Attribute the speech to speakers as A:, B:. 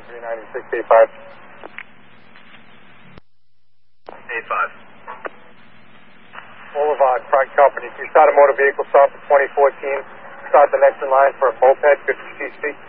A: 39685. 85. Boulevard, Front Company. If you start a motor vehicle stop for 2014, start the next in line for a moped. Good to see.